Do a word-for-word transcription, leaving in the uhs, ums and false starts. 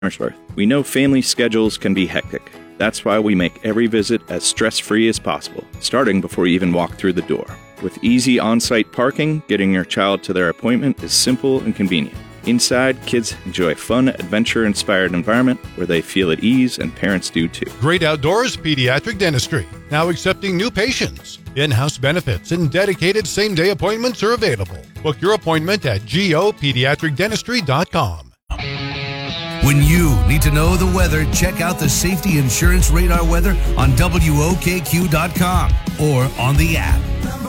We know family schedules can be hectic. That's why we make every visit as stress-free as possible, starting before you even walk through the door. With easy on-site parking, getting your child to their appointment is simple and convenient. Inside, kids enjoy a fun, adventure-inspired environment where they feel at ease, and parents do too. Great Outdoors Pediatric Dentistry, now accepting new patients. In-house benefits and dedicated same-day appointments are available. Book your appointment at go pediatric dentistry dot com. When you need to know the weather, check out the Safety Insurance Radar weather on W O K Q dot com or on the app.